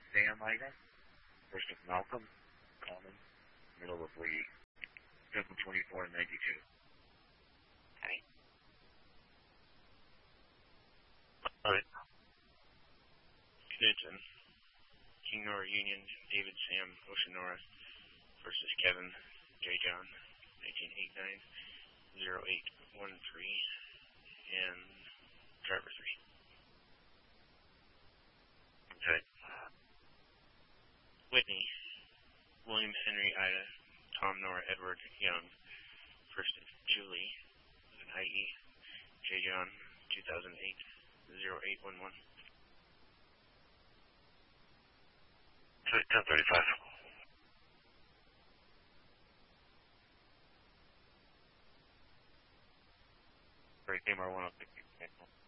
Sam Iger. First is Malcolm Common. Middle of Lee. 724 and 92. Okay. Alright. Knudsen. King Nora Union, David Sam, Ocean Nora versus Kevin J. John, 1989, 0813, and driver 3. Okay. Whitney, William Henry Ida, Tom Nora Edward Young, first is Julie, with an IE, J. John, 2008, 0811. 1035. Sorry, KMR 106.